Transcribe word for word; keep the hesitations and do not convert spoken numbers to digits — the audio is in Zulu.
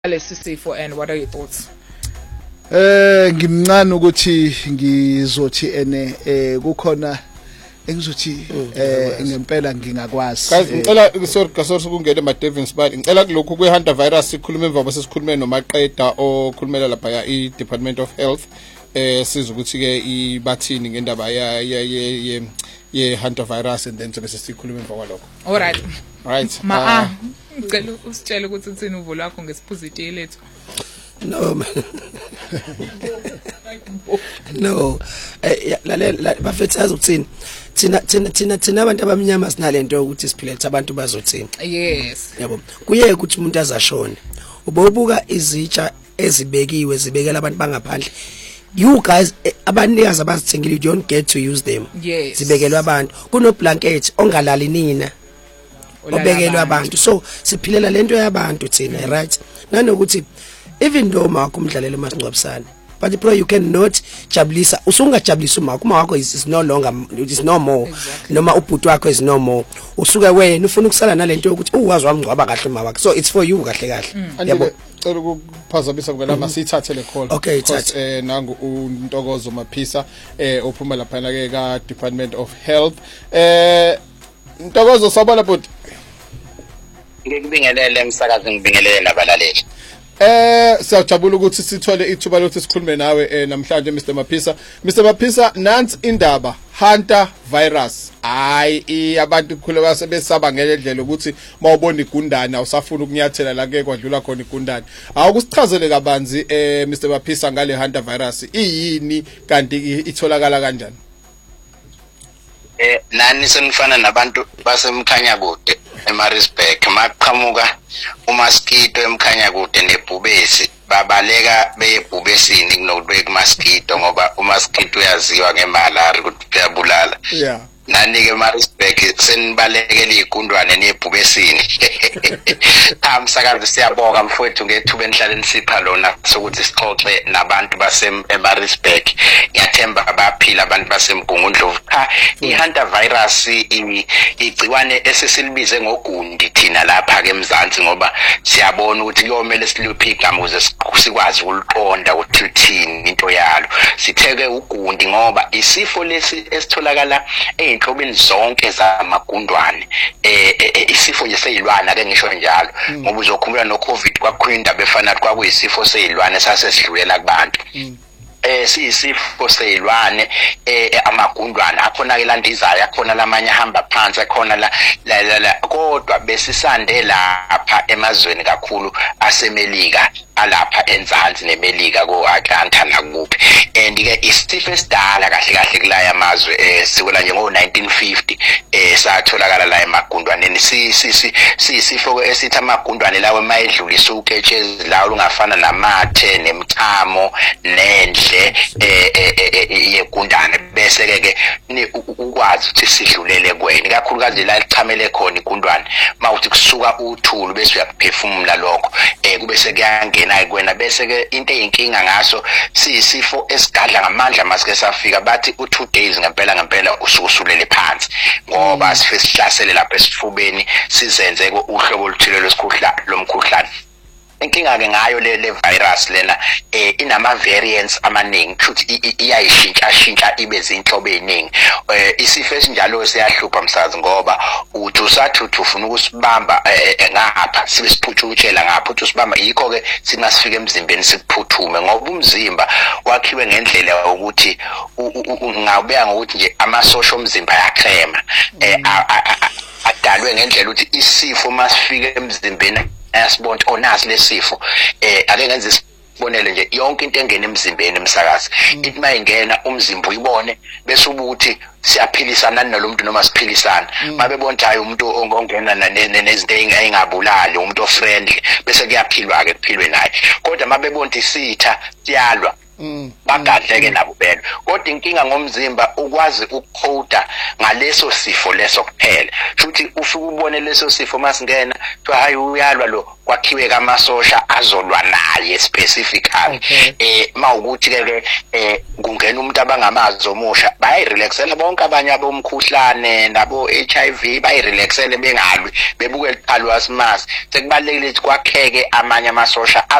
lesi sifo, and what are your thoughts? Eh ngimncane ukuthi ngizothi ene eh kukhona engizothi eh ngempela ngingakwazi. Guys ngicela sorry gasori ukungena ema Devins bani ngicela kulokhu kwe Hunter virus sikhuluma emva bese sikhulume nomaqeda okhulumela lapha ya i Department of Health eh siza ukuthi ke ibathini ngendaba ya ye ye Hunter virus, and then bese sikhuluma emva kwalokho. All right. Right. Ma ah ngicela usitshele ukuthi uthini uvo lakho ngesiphuzithi lethu. No man. No eh lalela bafethu azokuthini thina thina thina thina abantu abamnyama sinalento ukuthi siphile lethi abantu bazothini. Yes, yabo kuye ukuthi umuntu azashone ubobuka izitsha ezibekiwe zibekela abantu bangaphandle. You guys abanikazi abazithengile, you don't get to use them. Yes, zibekelwa abantu kuno blanket ongalali nina obekelwa abantu, so siphilela lento yabantu thina, right? Nanokuthi even though makho umdlalelo masingcwabisana, but bro you cannot jabulisa usungajabulisa umakho umakho is no longer, it is no more. Exactly. Noma ubhuti wakho is no more, usuka wena ufuna ukusala nalento ukuthi uwazi wamngcwaba kahle umawakho, so it's for you kahle kahle. Yabo cela ukuphazamisa kungena masithathe le call. Okay, thatha eh nangu uNtokozo Maphisa eh ophuma lapha ke ka Department of Health. Eh Ntokozo sabona bhuti. Ngikubingelele umsakazi, ngibingelele nabalaleli. Eh siyajabula ukuthi sithole ithuba lokuthi sikhulume nawe eh namhlanje Mister Maphisa. Mister Maphisa, nansi indaba Hunter virus. Hayi abantu kukhule basebesaba ngelendlela ukuthi mawubona igundane awusafuna ukunyathela la ke kwadlula khona igundane. Awukusichazele kabanzi eh Mister Maphisa ngale Hunter virus iyini kanti itholakala kanjani? Eh nani senifana nabantu basemkhanya kude eMaritzburg maqhamuka umaskito emkhanya kude nebhubesi babaleka beyebhubesini kunokubeka umaskito ngoba umaskito uyaziwa ngemalaria ukuthi uyabulala. Yeah. Nani ke Maritzburg senibalekela igundwane nebhubesini. Amsakazi siyabonga mfowethu ngethuba enhlaleni sipha lona sokuthi sixoxe nabantu basem Maritzburg. Ngiyathemba abaphila abantu basemgungundlovu. Cha, iHunter virus igciwane esesilibize ngogundi thina lapha ke eMzansi ngoba siyabona ukuthi kuyomela siliphi igama ukuze sikwazi ukuliqonda ukuthi uthini into yalo. Sitheke ugundi ngoba isifo lesi esitholakala einhlobeni zonke zamagundwane, eh isifo nje seyilwana ke ngisho njalo ngoba uzokhumbula no COVID kwakhona indaba efana kwakuyisifo seyilwane sasesidlulela kubantu. Eh siyisifo seyilwane eh amagundwane akhona ke landizayo akhona lamanye ahamba phansi akhona la la kodwa besisande lapha emazweni kakhulu asemelika alapha eNzansi nemelika ko Atlanta nakuphi. And ke isifo esidala kahle kahle kulaya amazwe eh sikula nje ngo nineteen fifty eh satholakala la emagundwaneni si si sisifo esithi amagundwane lawo emayedlulisa uketshezi lawo ungafana namathe nemchamo nendle eh yegundane bese ke ukwazi ukuthi sidlulele kweni kakhulukazi la lichamele khona igundwane mawuthi kusuka uthulu bese uyaphefumula lokho eh kube sekuyangena kwena bese ke into eyinkinga ngaso siyisifo esigadla ngamandla masike safika bathi u two days ngempela ngempela ususulele phansi ngoba sife sihlasele lapha esifubeni sizenze uhlobo oluthile lwesikhuhla lomkhuhlane. Inkinga ke ngayo le le virus lena eh inama variants amaningi futhi iyayishintsha shintsha ibe izinhlobo eziningi. Eh isifo esinjalo siyahlupha msazi ngoba uthi usathi ufuna ukusibamba ngapha sibe siphuthutshela ngapha uthi usibamba yikho ke singasifika emzimbeni sikuphuthume ngoba umzimba wakhiwe ngendlela ukuthi ngabeka ngokuthi nje amasosha omzimba yakrema eh adalwe ngendlela ukuthi isifo masifika emzimbeni asibonto onasi lesifo eh ake ngenze isibonelo nje yonke into engena emzimbeni emsakazi ithi mayingena umzimba uyibone bese ubuthi siyaphilisana nalomuntu noma siphilisana mabebonta hayi umuntu ongena nezinto engabulali umuntu ofriendly bese kuyaphilwa ke kuphilwe naye kodwa mabebonta isitha siyalwa bagadleke nabo belo kodwa inkinga ngomzimba ukwazi ukukhoda ngaleso sifo leso kuphela futhi ufike ubone leso sifo masingena kuthiwa hayi uyalwa lo kwakhiwe kamasosha azolwa naye specifically eh mawukuthi ke eh kungena umuntu abangamazi omusha bayirelaxela bonke abanye abomkhuhlane nabo H I V bayirelaxele bengalwi bebuke iqalo asimazi sekubalekile ukuthi kwakheke amanye amasosha